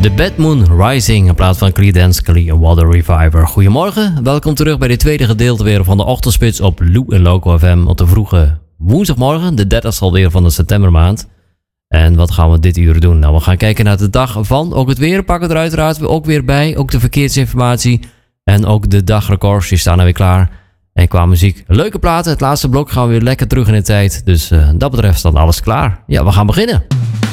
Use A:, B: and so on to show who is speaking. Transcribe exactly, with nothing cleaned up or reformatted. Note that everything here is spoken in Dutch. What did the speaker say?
A: The Bad Moon Rising in plaats van Creedence Clearwater Water Reviver. Goedemorgen, welkom terug bij dit tweede gedeelte weer van de ochtendspits op Lou en Loco F M op de vroege woensdagmorgen, de dertigste alweer van de septembermaand. En wat gaan we dit uur doen? Nou, we gaan kijken naar de dag van, ook het weer pakken er uiteraard ook weer bij, ook de verkeersinformatie en ook de dagrecords, die staan er weer klaar. En qua muziek, leuke platen, het laatste blok gaan we weer lekker terug in de tijd, dus uh, dat betreft staat alles klaar. Ja, we gaan beginnen.